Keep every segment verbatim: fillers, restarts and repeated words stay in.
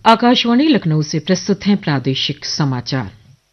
आकाशवाणी लखनऊ से प्रस्तुत हैं प्रादेशिक समाचार।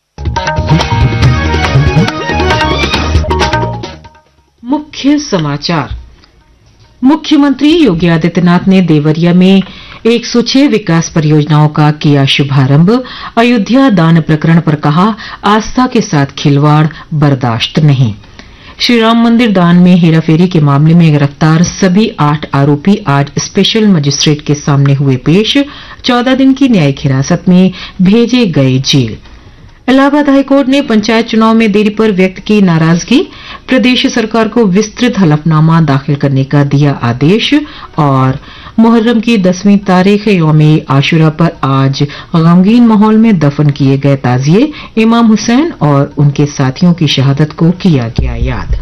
मुख्य समाचार। मुख्यमंत्री योगी आदित्यनाथ ने देवरिया में एक सौ छह विकास परियोजनाओं का किया शुभारंभ। अयोध्या दान प्रकरण पर कहा, आस्था के साथ खिलवाड़ बर्दाश्त नहीं। श्री राम मंदिर दान में हेराफेरी के मामले में गिरफ्तार सभी आठ आरोपी आज स्पेशल मजिस्ट्रेट के सामने हुए पेश। चौदह दिन की न्यायिक हिरासत में भेजे गए जेल। इलाहाबाद हाईकोर्ट ने पंचायत चुनाव में देरी पर व्यक्त की नाराजगी। प्रदेश सरकार को विस्तृत हलफनामा दाखिल करने का दिया आदेश। और मुहर्रम की दसवीं तारीख यौम आशुरा पर आज गमगीन माहौल में दफन किए गए ताजिए। इमाम हुसैन और उनके साथियों की शहादत को किया गया याद।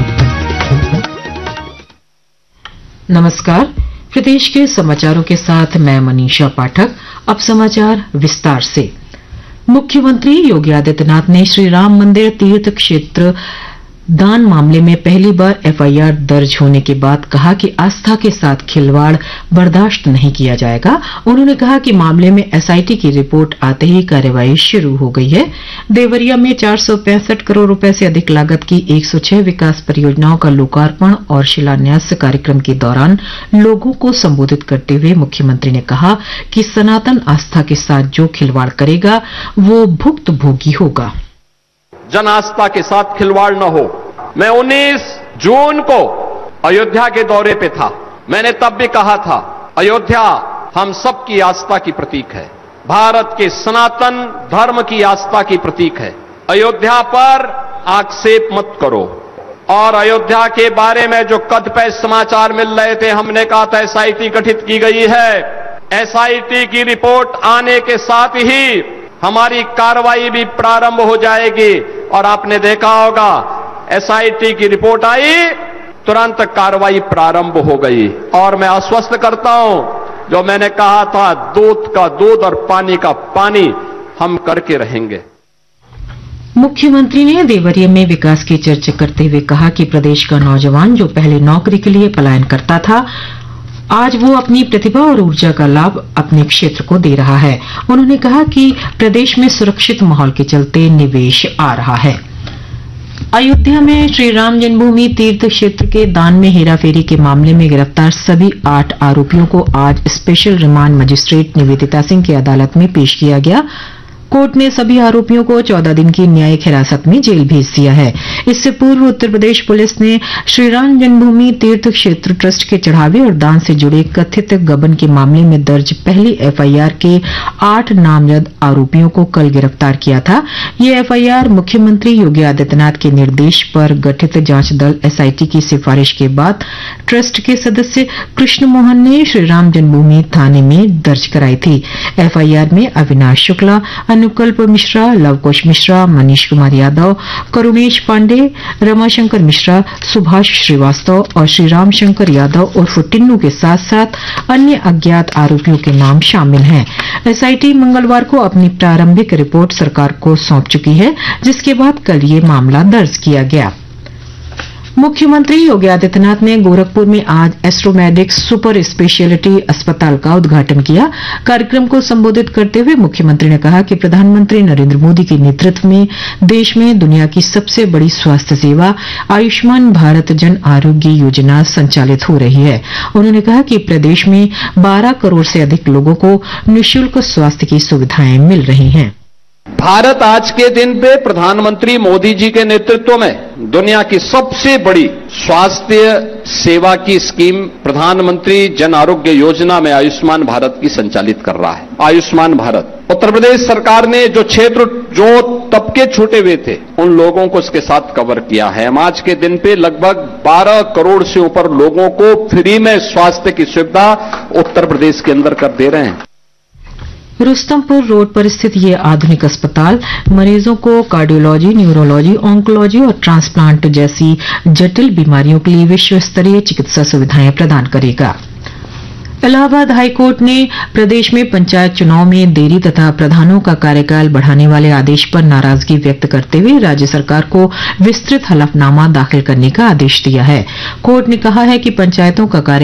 नमस्कार, प्रदेश के समाचारों के साथ मैं मनीषा पाठक। अब समाचार विस्तार से। मुख्यमंत्री योगी आदित्यनाथ ने श्री राम मंदिर तीर्थ क्षेत्र दान मामले में पहली बार एफआईआर दर्ज होने के बाद कहा कि आस्था के साथ खिलवाड़ बर्दाश्त नहीं किया जाएगा। उन्होंने कहा कि मामले में एसआईटी की रिपोर्ट आते ही कार्रवाई शुरू हो गई है। देवरिया में चार सौ पैंसठ करोड़ रुपए से अधिक लागत की एक सौ छह विकास परियोजनाओं का लोकार्पण और शिलान्यास कार्यक्रम के दौरान लोगों को संबोधित करते हुए मुख्यमंत्री ने कहा कि सनातन आस्था के साथ जो खिलवाड़ करेगा वो भुक्तभोगी होगा। जन आस्था के साथ खिलवाड़ न हो। मैं उन्नीस जून को अयोध्या के दौरे पे था। मैंने तब भी कहा था, अयोध्या हम सबकी आस्था की प्रतीक है, भारत के सनातन धर्म की आस्था की प्रतीक है। अयोध्या पर आक्षेप मत करो। और अयोध्या के बारे में जो कदपे समाचार मिल रहे थे, हमने कहा था एसआईटी गठित की गई है। एसआईटी की रिपोर्ट आने के साथ ही हमारी कार्रवाई भी प्रारंभ हो जाएगी। और आपने देखा होगा, एसआईटी की रिपोर्ट आई, तुरंत कार्रवाई प्रारंभ हो गई। और मैं आश्वस्त करता हूं, जो मैंने कहा था, दूध का दूध और पानी का पानी हम करके रहेंगे। मुख्यमंत्री ने देवरिया में विकास की चर्चा करते हुए कहा कि प्रदेश का नौजवान जो पहले नौकरी के लिए पलायन करता था, आज वो अपनी प्रतिभा और ऊर्जा का लाभ अपने क्षेत्र को दे रहा है। उन्होंने कहा कि प्रदेश में सुरक्षित माहौल के चलते निवेश आ रहा है। अयोध्या में श्री राम जन्मभूमि तीर्थ क्षेत्र के दान में हेराफेरी के मामले में गिरफ्तार सभी आठ आरोपियों को आज special remand magistrate Nivedita Singh की अदालत में पेश किया गया। कोर्ट ने सभी आरोपियों को चौदह दिन की न्यायिक हिरासत में जेल भेज दिया है। इससे पूर्व उत्तर प्रदेश पुलिस ने श्री राम जन्मभूमि तीर्थ क्षेत्र ट्रस्ट के चढ़ावे और दान से जुड़े कथित गबन के मामले में दर्ज पहली एफआईआर के आठ नामजद आरोपियों को कल गिरफ्तार किया था। ये एफआईआर मुख्यमंत्री योगी आदित्यनाथ के निर्देश पर गठित जांच दल एसआईटी की सिफारिश के बाद ट्रस्ट के सदस्य कृष्ण मोहन ने श्री राम जन्मभूमि थाने में दर्ज कराई थी। एफआईआर में अविनाश शुक्ला, अनुकल्प मिश्रा, लवकुश मिश्रा, मनीष कुमार यादव, करुणेश पांडे, रमाशंकर मिश्रा, सुभाष श्रीवास्तव और श्री राम शंकर यादव उर्फ टिन्नू के साथ साथ अन्य अज्ञात आरोपियों के नाम शामिल हैं। एसआईटी मंगलवार को अपनी प्रारंभिक रिपोर्ट सरकार को सौंप चुकी है, जिसके बाद कल ये मामला दर्ज किया गया। मुख्यमंत्री योगी आदित्यनाथ ने गोरखपुर में आज एस्ट्रोमेडिक्स सुपर स्पेशियलिटी अस्पताल का उद्घाटन किया। कार्यक्रम को संबोधित करते हुए मुख्यमंत्री ने कहा कि प्रधानमंत्री नरेंद्र मोदी के नेतृत्व में देश में दुनिया की सबसे बड़ी स्वास्थ्य सेवा आयुष्मान भारत जन आरोग्य योजना संचालित हो रही है। उन्होंने कहा कि प्रदेश में बारह करोड़ से अधिक लोगों को निःशुल्क स्वास्थ्य की सुविधाएं मिल रही हैं। भारत आज के दिन पे प्रधानमंत्री मोदी जी के नेतृत्व में दुनिया की सबसे बड़ी स्वास्थ्य सेवा की स्कीम प्रधानमंत्री जन आरोग्य योजना में आयुष्मान भारत की संचालित कर रहा है। आयुष्मान भारत उत्तर प्रदेश सरकार ने जो क्षेत्र, जो तबके छूटे हुए थे, उन लोगों को इसके साथ कवर किया है। हम आज के दिन पे लगभग बारह करोड़ से ऊपर लोगों को फ्री में स्वास्थ्य की सुविधा उत्तर प्रदेश के अंदर कर दे रहे हैं। रुस्तमपुर रोड पर स्थित ये आधुनिक अस्पताल मरीजों को कार्डियोलॉजी, न्यूरोलॉजी, ऑन्कोलॉजी और ट्रांसप्लांट जैसी जटिल बीमारियों के लिए विश्व स्तरीय चिकित्सा सुविधाएं प्रदान करेगा। इलाहाबाद हाईकोर्ट ने प्रदेश में पंचायत चुनाव में देरी तथा प्रधानों का कार्यकाल बढ़ाने वाले आदेश पर नाराजगी व्यक्त करते हुए राज्य सरकार को विस्तृत हलफनामा दाखिल करने का आदेश दिया है। कोर्ट ने कहा है कि पंचायतों का कार्य